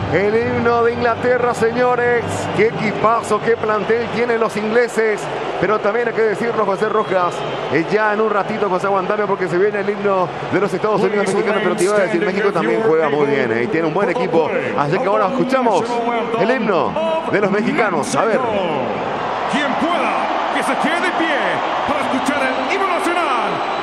El himno de Inglaterra, señores. Qué equipazo, qué plantel tienen los ingleses. Pero también hay que decirlo, José Rojas, ya en un ratito, José Aguantano, porque se viene el himno de los Estados Unidos mexicanos. Pero te iba a decir, México también juega muy bien y tiene un buen equipo. Así que ahora escuchamos el himno de los mexicanos. A ver. Quien pueda, que se quede de pie para escuchar el himno nacional